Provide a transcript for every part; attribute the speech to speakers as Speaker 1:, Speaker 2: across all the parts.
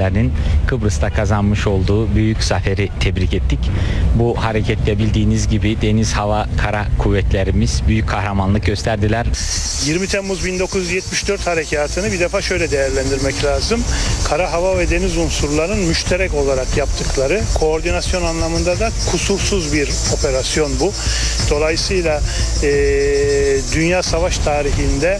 Speaker 1: kuvvetlerinin Kıbrıs'ta kazanmış olduğu büyük zaferi tebrik ettik. Bu harekette bildiğiniz gibi deniz, hava, kara kuvvetlerimiz büyük kahramanlık gösterdiler.
Speaker 2: 20 Temmuz 1974 harekatını bir defa şöyle değerlendirmek lazım. Kara, hava ve deniz unsurlarının müşterek olarak yaptıkları, koordinasyon anlamında da kusursuz bir operasyon bu. Dolayısıyla dünya savaş tarihinde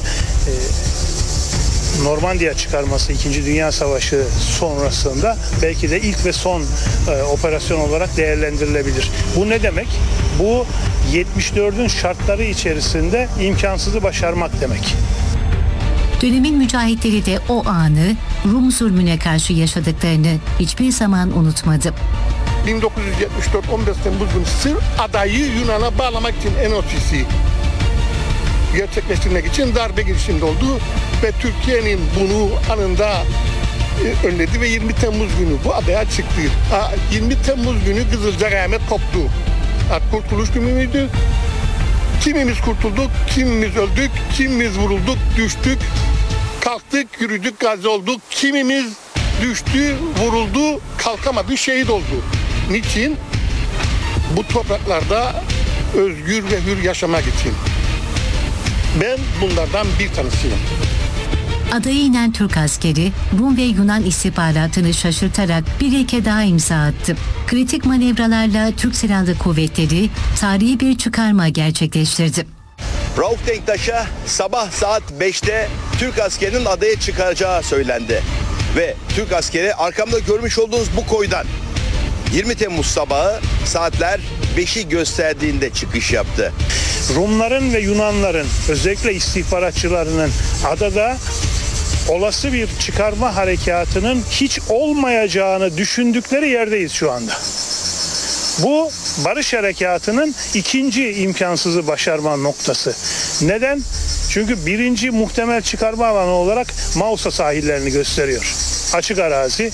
Speaker 2: Normandiya çıkarması 2. Dünya Savaşı sonrasında belki de ilk ve son operasyon olarak değerlendirilebilir. Bu ne demek? Bu 74'ün şartları içerisinde imkansızı başarmak demek.
Speaker 3: Dönemin mücahitleri de o anı Rum zulmüne karşı yaşadıklarını hiçbir zaman unutmadı.
Speaker 4: 1974 15 Temmuz günü sırf adayı Yunan'a bağlamak için NOC'si gerçekleştirmek için darbe girişiminde oldu ve Türkiye'nin bunu anında önledi ve 20 Temmuz günü bu adaya çıktı. 20 Temmuz günü Kızılcahamlet koptu. Kurtuluş günü müydü? Kimimiz kurtulduk, kimimiz öldük, kimimiz vurulduk, düştük, kalktık, yürüdük, gazi olduk. Kimimiz düştü, vuruldu, kalkamadı, şehit oldu. Niçin? Bu topraklarda özgür ve hür yaşamak için. Ben bunlardan bir tanesiyim.
Speaker 3: Adaya inen Türk askeri Rum ve Yunan istihbaratını şaşırtarak bir ilke daha imza attı. Kritik manevralarla Türk Silahlı Kuvvetleri tarihi bir çıkarma gerçekleştirdi.
Speaker 5: Rauf Denktaş'a sabah saat 5'te Türk askerinin adaya çıkaracağı söylendi. Ve Türk askeri arkamda görmüş olduğunuz bu koydan 20 Temmuz sabahı saatler 5'i gösterdiğinde çıkış yaptı.
Speaker 2: Rumların ve Yunanların özellikle istihbaratçılarının adada olası bir çıkarma harekatının hiç olmayacağını düşündükleri yerdeyiz şu anda. Bu barış harekatının ikinci imkansızı başarma noktası. Neden? Çünkü birinci muhtemel çıkarma alanı olarak Mausa sahillerini gösteriyor. Açık arazi.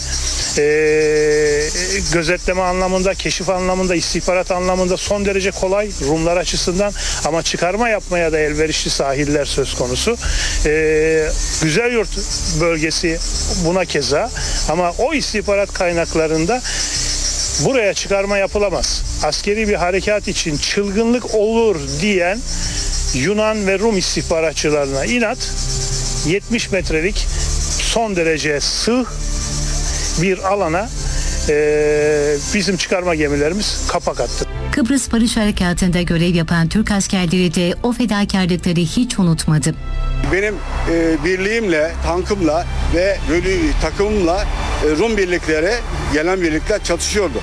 Speaker 2: Gözetleme anlamında, keşif anlamında, istihbarat anlamında son derece kolay Rumlar açısından ama çıkarma yapmaya da elverişli sahiller söz konusu. Güzelyurt bölgesi buna keza ama o istihbarat kaynaklarında buraya çıkarma yapılamaz. Askeri bir harekat için çılgınlık olur diyen Yunan ve Rum istihbaratçılarına inat 70 metrelik son derece sığ bir alana bizim çıkarma gemilerimiz kapak attı.
Speaker 3: Kıbrıs Barış Harekatı'nda görev yapan Türk askerleri de o fedakarlıkları hiç unutmadı.
Speaker 6: Benim birliğimle, tankımla ve takımımla Rum birlikleri, gelen birlikler çatışıyordu.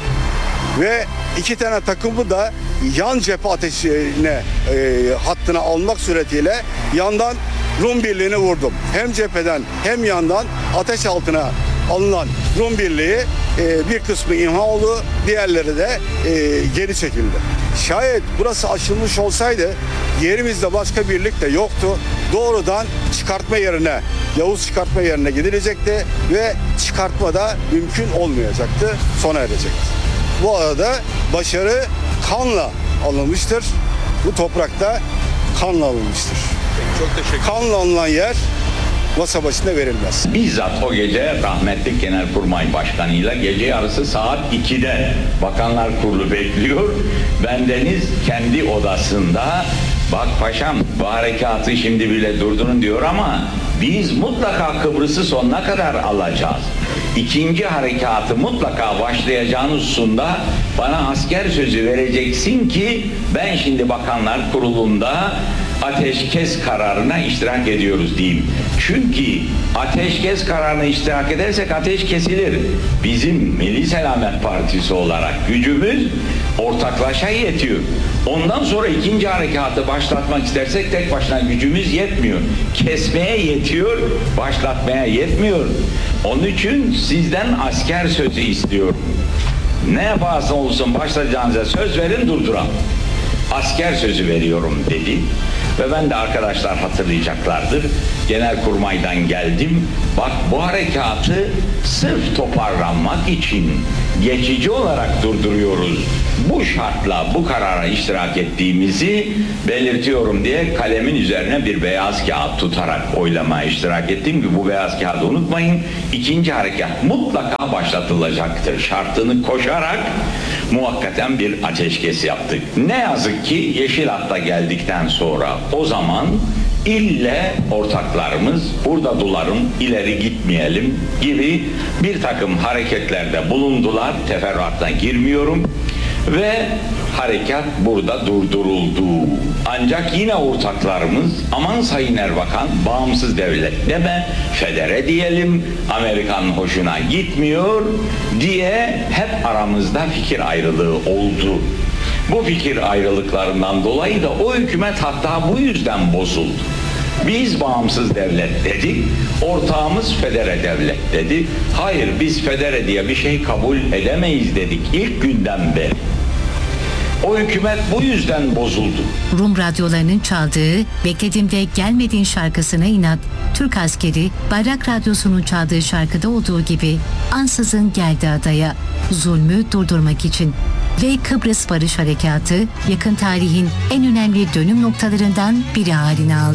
Speaker 6: Ve 2 tane takımı da yan cephe ateşine hattına almak suretiyle yandan Rum birliğini vurdum. Hem cepheden hem yandan ateş altına alınan Rum birliği bir kısmı imha oldu, diğerleri de geri çekildi. Şayet burası aşılmış olsaydı yerimizde başka birlik de yoktu. Doğrudan çıkartma yerine, Yavuz çıkartma yerine gidilecekti ve çıkartma da mümkün olmayacaktı, sona erecekti. Bu arada başarı kanla alınmıştır. Bu toprakta kanla alınmıştır.
Speaker 5: Çok teşekkür ederim.
Speaker 6: Kanla alınan yer masa başında verilmez.
Speaker 7: Bizzat o gece rahmetli Genelkurmay Başkanı'yla gece yarısı saat 2'de Bakanlar Kurulu bekliyor. Bendeniz kendi odasında bak paşam bu harekatı şimdi bile durdurun diyor ama biz mutlaka Kıbrıs'ı sonuna kadar alacağız. İkinci harekatı mutlaka başlayacağınız hususunda bana asker sözü vereceksin ki ben şimdi Bakanlar Kurulu'nda ateşkes kararına iştirak ediyoruz diyeyim. Çünkü ateşkes kararına iştirak edersek ateş kesilir. Bizim Milli Selamet Partisi olarak gücümüz ortaklaşa yetiyor. Ondan sonra ikinci harekatı başlatmak istersek tek başına gücümüz yetmiyor. Kesmeye yetiyor, başlatmaya yetmiyor. Onun için sizden asker sözü istiyorum. Ne yaparsa olsun başlayacağınıza söz verin durduram. Asker sözü veriyorum dedi. Ve ben de arkadaşlar hatırlayacaklardır. Genelkurmay'dan geldim. Bak bu harekatı sırf toparlanmak için geçici olarak durduruyoruz. bu şartla bu karara iştirak ettiğimizi belirtiyorum diye kalemin üzerine bir beyaz kağıt tutarak oylamaya iştirak ettiğim gibi bu beyaz kağıdı unutmayın. İkinci harekat mutlaka başlatılacaktır şartını koşarak muhakkaten bir ateşkes yaptık. Ne yazık ki Yeşil Hat'ta geldikten sonra o zaman ille ortaklarımız burada duralım, ileri gitmeyelim gibi bir takım hareketlerde bulundular. Teferruatına girmiyorum ve harekat burada durduruldu. Ancak yine ortaklarımız aman Sayın Erbakan bağımsız devlet deme, federe diyelim, Amerika'nın hoşuna gitmiyor diye hep aramızda fikir ayrılığı oldu. Bu fikir ayrılıklarından dolayı da o hükümet hatta bu yüzden bozuldu. Biz bağımsız devlet dedik, ortağımız federe devlet dedi. Hayır, biz federe diye bir şey kabul edemeyiz dedik ilk günden beri. O hükümet bu yüzden bozuldu.
Speaker 3: Rum radyolarının çaldığı "Bekledim ve gelmedin" şarkısına inat, Türk askeri Bayrak Radyosu'nun çaldığı şarkıda olduğu gibi ansızın geldi adaya zulmü durdurmak için. Ve Kıbrıs Barış Harekatı yakın tarihin en önemli dönüm noktalarından biri haline aldı.